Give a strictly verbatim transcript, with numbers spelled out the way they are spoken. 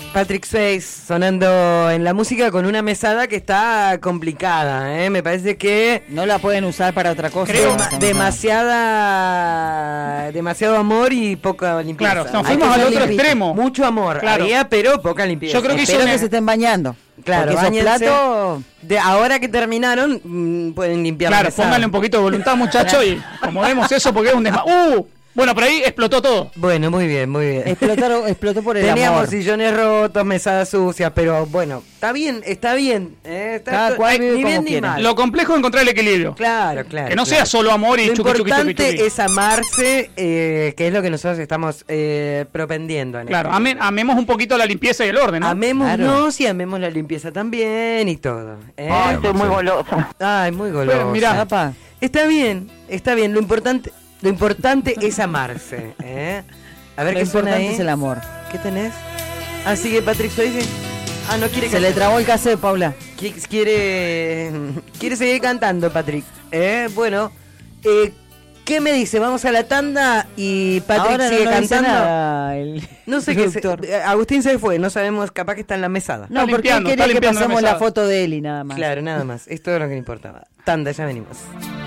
Patrick Swayze sonando en la música con una mesada que está complicada, ¿eh? Me parece que no la pueden usar para otra cosa. Creo demasiada, demasiado amor y poca limpieza. Claro, nos fuimos al otro extremo. Mucho amor, claro. había, pero poca limpieza. Yo creo que espero que se estén bañando. Claro, porque esos platos de ahora que terminaron mmm, pueden limpiar. Claro, pónganle un poquito de voluntad, muchachos, y acomodemos eso porque es un desma. ¡Uh! Bueno, por ahí explotó todo. Bueno, muy bien, muy bien. Explotaron, explotó por el Teníamos amor. sillones rotos, mesadas sucias, pero bueno, está bien, está bien. ¿eh? Está, Cada cual hay, vive ni como bien quiere. ni mal. Lo complejo es encontrar el equilibrio. Claro, claro. Que no claro. sea solo amor y lo chuqui, chuqui, chuqui, importante chuqui. es amarse, eh, que es lo que nosotros estamos eh, propendiendo. En Claro, este ame, amemos un poquito la limpieza y el orden, ¿no? Amémonos Claro. y amemos la limpieza también y todo. ¿eh? Ay, estoy muy golosa. Ay, muy golosa. Bueno, mirá. Papá, Está bien, está bien. Lo importante, lo importante es amarse. ¿eh? A ver lo qué suena importante ahí. es el amor. ¿Qué tenés? Ah, sigue Patrick Swayze. Ah, no quiere Se cantar. le trabó el cassette, Paula. Qui- Quiere, quiere seguir cantando, Patrick. ¿Eh? Bueno, eh, ¿qué me dice? Vamos a la tanda y Patrick Ahora sigue no nos dice cantando. nada el No sé qué. Se, productor. eh, Agustín se fue, no sabemos, capaz que está en la mesada. No, Está porque limpiando, él quería está que limpiando la pasemos la mesada. foto de él y nada más. Claro, nada más. Es todo lo que me importaba. Tanda, ya venimos.